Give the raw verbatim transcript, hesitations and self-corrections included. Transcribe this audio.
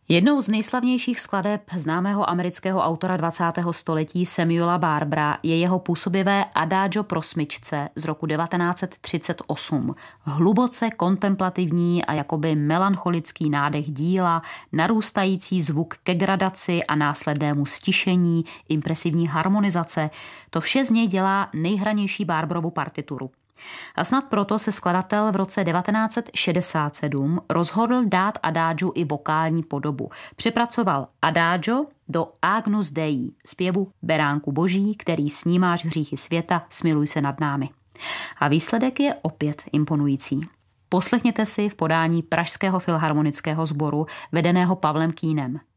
Jednou z nejslavnějších skladeb známého amerického autora dvacátého století Samuela Barbera je jeho působivé Adagio pro smyčce z roku devatenáct set třicet osm. Hluboce kontemplativní a jakoby melancholický nádech díla, narůstající zvuk ke gradaci a následnému stišení, impresivní harmonizace, to vše z něj dělá nejhranější Barberovu partituru. A snad proto se skladatel v roce devatenáct set šedesát sedm rozhodl dát Adagiu i vokální podobu. Přepracoval Adagio do Agnus Dei, zpěvu Beránku boží, který snímáš hříchy světa, smiluj se nad námi. A výsledek je opět imponující. Poslechněte si v podání Pražského filharmonického sboru vedeného Pavlem Kýnem.